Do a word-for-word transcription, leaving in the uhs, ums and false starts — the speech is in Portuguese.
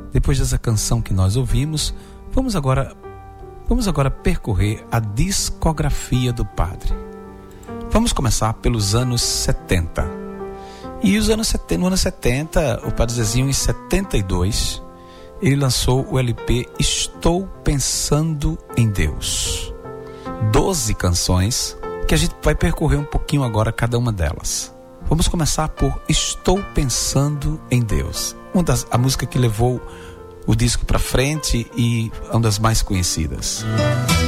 Depois dessa canção que nós ouvimos, vamos agora, vamos agora percorrer a discografia do padre. Vamos começar pelos anos setenta. E os anos setenta, no ano setenta, o Padre Zezinho, em setenta e dois, ele lançou o L P Estou Pensando em Deus. Doze canções que a gente vai percorrer um pouquinho agora cada uma delas. Vamos começar por Estou Pensando em Deus. Uma das, a música que levou o disco para frente e uma das mais conhecidas.